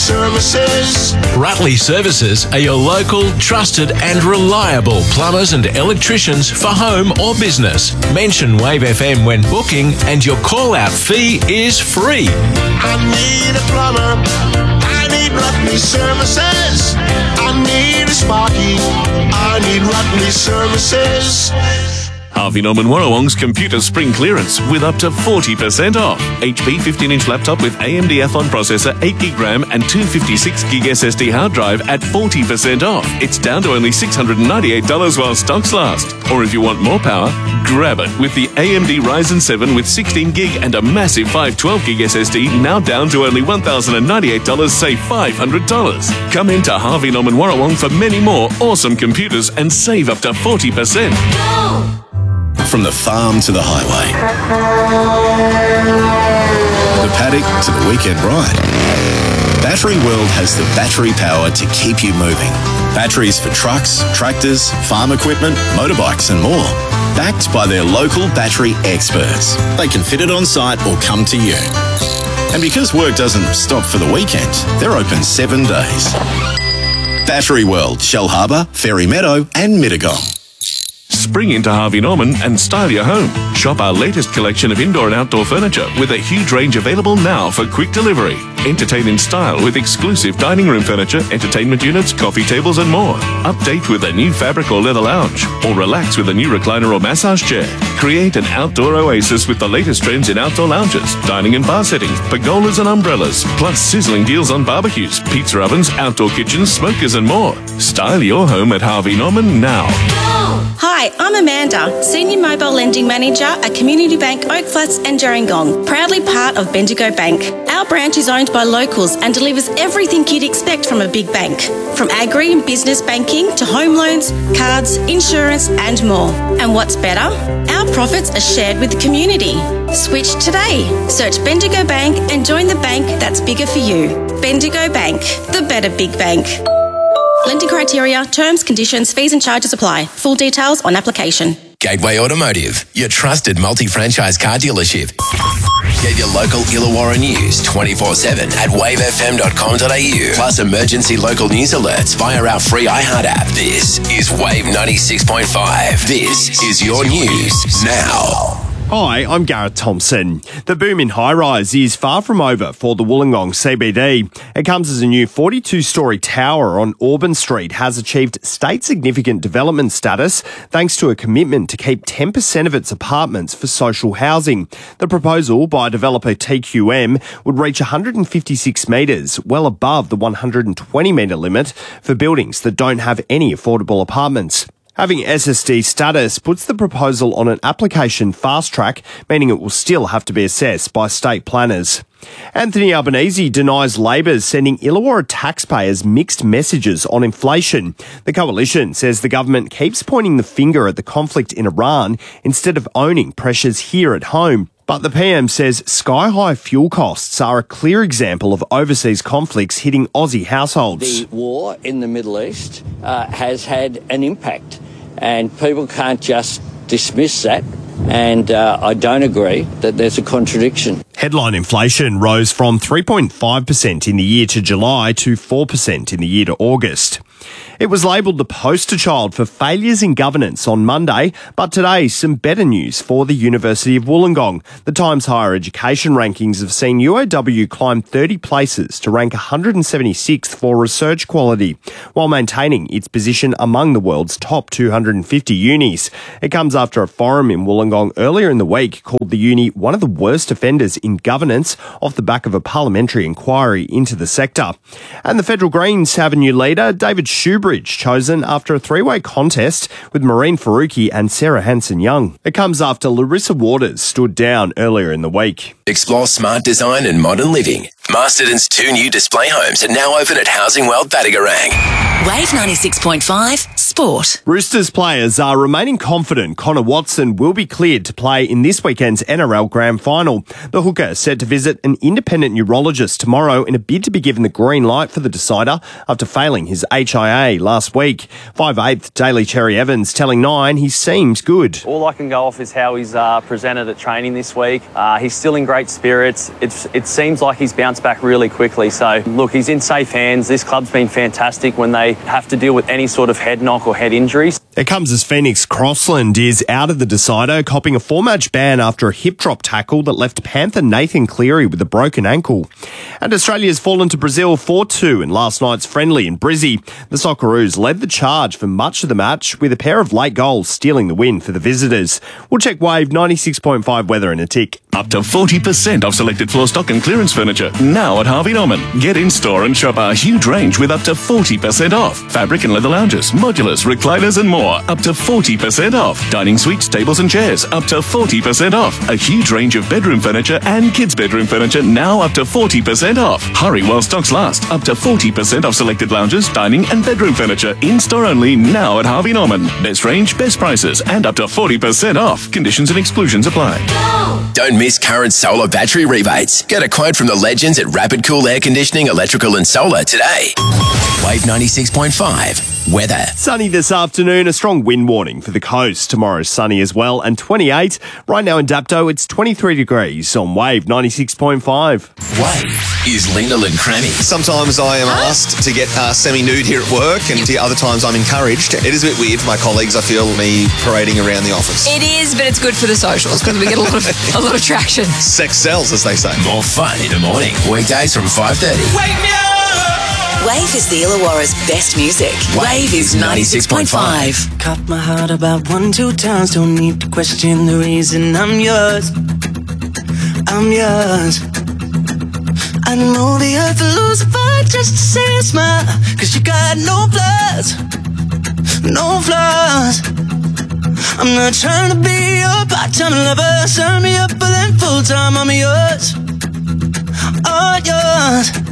Services. Rutley Services are your local, trusted and reliable plumbers and electricians for home or business. Mention Wave FM when booking and your call-out fee is free. I need a plumber. I need Rutley Services. I need a sparky. I need Rutley Services. Harvey Norman Warrawong's computer spring clearance with up to 40% off. HP 15-inch laptop with AMD Athlon processor, 8GB RAM and 256GB SSD hard drive at 40% off. It's down to only $698 while stocks last. Or if you want more power, grab it with the AMD Ryzen 7 with 16GB and a massive 512GB SSD, now down to only $1,098, save $500. Come into Harvey Norman Warrawong for many more awesome computers and save up to 40%. From the farm to the highway, the paddock to the weekend ride, Battery World has the battery power to keep you moving. Batteries for trucks, tractors, farm equipment, motorbikes and more. Backed by their local battery experts. They can fit it on site or come to you. And because work doesn't stop for the weekend, they're open 7 days. Battery World, Shell Harbour, Fairy Meadow and Mittagong. Spring into Harvey Norman and style your home. Shop our latest collection of indoor and outdoor furniture with a huge range available now for quick delivery. Entertain in style with exclusive dining room furniture, entertainment units, coffee tables and more. Update with a new fabric or leather lounge, or relax with a new recliner or massage chair. Create an outdoor oasis with the latest trends in outdoor lounges, dining and bar settings, pergolas and umbrellas, plus sizzling deals on barbecues, pizza ovens, outdoor kitchens, smokers and more. Style your home at Harvey Norman now. Hi, I'm Amanda, Senior Mobile Lending Manager at Community Bank Oak Flats and Gerringong, proudly part of Bendigo Bank. Our branch is owned by locals and delivers everything you'd expect from a big bank, from agri and business banking to home loans, cards, insurance and more. And what's better? Our profits are shared with the community. Switch today. Search Bendigo Bank and join the bank that's bigger for you. Bendigo Bank, the better big bank. Lending criteria, terms, conditions, fees and charges apply. Full details on application. Gateway Automotive, your trusted multi-franchise car dealership. Get your local Illawarra news 24/7 at wavefm.com.au. Plus emergency local news alerts via our free iHeart app. This is Wave 96.5. This is your news now. Hi, I'm Gareth Thompson. The boom in high-rise is far from over for the Wollongong CBD. It comes as a new 42-storey tower on Auburn Street has achieved state-significant development status thanks to a commitment to keep 10% of its apartments for social housing. The proposal by developer TQM would reach 156 metres, well above the 120-metre limit for buildings that don't have any affordable apartments. Having SSD status puts the proposal on an application fast track, meaning it will still have to be assessed by state planners. Anthony Albanese denies Labor's sending Illawarra taxpayers mixed messages on inflation. The coalition says the government keeps pointing the finger at the conflict in Iran instead of owning pressures here at home. But the PM says sky-high fuel costs are a clear example of overseas conflicts hitting Aussie households. The war in the Middle East has had an impact, and people can't just dismiss that. And I don't agree that there's a contradiction. Headline inflation rose from 3.5% in the year to July to 4% in the year to August. It was labelled the poster child for failures in governance on Monday, but today some better news for the University of Wollongong. The Times Higher Education rankings have seen UOW climb 30 places to rank 176th for research quality, while maintaining its position among the world's top 250 unis. It comes after a forum in Wollongong earlier in the week called the uni one of the worst offenders in governance off the back of a parliamentary inquiry into the sector. And the Federal Greens have a new leader, David Shoebridge, chosen after a three-way contest with Maureen Faruqi and Sarah Hanson-Young. It comes after Larissa Waters stood down earlier in the week. Explore smart design and modern living. Masterton's 2 new display homes are now open at Housing World Battigarang. Wave 96.5 Sport. Roosters players are remaining confident Connor Watson will be cleared to play in this weekend's NRL Grand Final. The hooker is set to visit an independent neurologist tomorrow in a bid to be given the green light for the decider after failing his HIA last week. 5'8" Daly Cherry Evans telling Nine he seems good. All I can go off is how he's presented at training this week. He's still in great spirits. It seems like he's bounced back really quickly. So, look, he's in safe hands. This club's been fantastic when they have to deal with any sort of head knock or head injuries. It comes as Phoenix Crossland is out of the decider, copping a 4-match ban after a hip drop tackle that left Panther Nathan Cleary with a broken ankle. And Australia's fallen to Brazil 4-2 in last night's friendly in Brizzy. The Socceroos led the charge for much of the match, with a pair of late goals stealing the win for the visitors. We'll check Wave 96.5 weather in a tick. Up to 40% off selected floor stock and clearance furniture now at Harvey Norman. Get in store and shop our huge range with up to 40% off. Fabric and leather lounges, modulars, recliners and more, up to 40% off. Dining suites, tables and chairs, up to 40% off. A huge range of bedroom furniture and kids' bedroom furniture now up to 40% off. Hurry while stocks last. Up to 40% off selected lounges, dining and bedroom furniture in store only now at Harvey Norman. Best range, best prices and up to 40% off. Conditions and exclusions apply. Don't miss current solar battery rebates. Get a quote from the legends at Rapid Cool Air Conditioning, Electrical and Solar today. Wave 96.5. Weather. Sunny this afternoon, a strong wind warning for the coast. Tomorrow sunny as well, and 28. Right now in Dapto, it's 23 degrees on Wave 96.5. Wave is Linda and Crammy. Sometimes I am asked to get semi-nude here at work, and the other times I'm encouraged. It is a bit weird for my colleagues, I feel, me parading around the office. It is, but it's good for the socials because we get a lot of traction. Sex sells, as they say. More fun in the morning. Weekdays from 5:30. Wake me up! Wave is the Illawarra's best music. Wave is 96.5. Caught my heart about 1-2 times. Don't need to question the reason I'm yours. I'm yours. I know the earth will lose a fight just to see a smile. Cause you got no flaws. No flaws. I'm not trying to be your part-time lover. Sign me up for that full-time. I'm yours. All yours.